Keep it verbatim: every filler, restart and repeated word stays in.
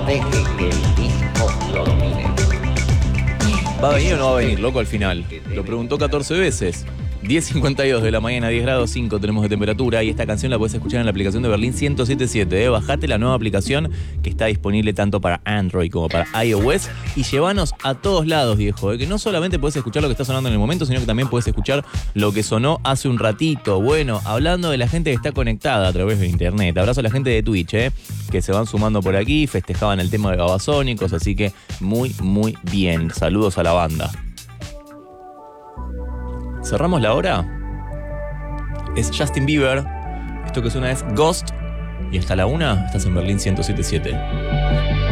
deje que el mismo lo domine. ¿Va a venir o no va a venir, loco, al final? Lo preguntó catorce veces. diez cincuenta y dos de la mañana, diez grados cinco tenemos de temperatura y esta canción la puedes escuchar en la aplicación de Berlín ciento siete punto siete. ¿eh? Bajate la nueva aplicación que está disponible tanto para Android como para iOS y llévanos a todos lados, viejo. ¿eh? Que no solamente puedes escuchar lo que está sonando en el momento, sino que también puedes escuchar lo que sonó hace un ratito. Bueno, hablando de la gente que está conectada a través de internet. Abrazo a la gente de Twitch, ¿eh? que se van sumando por aquí, festejaban el tema de Babasónicos, así que muy, muy bien. Saludos a la banda. ¿Cerramos la hora? Es Justin Bieber. Esto que suena es Ghost. Y hasta la una estás en Berlín ciento siete punto siete.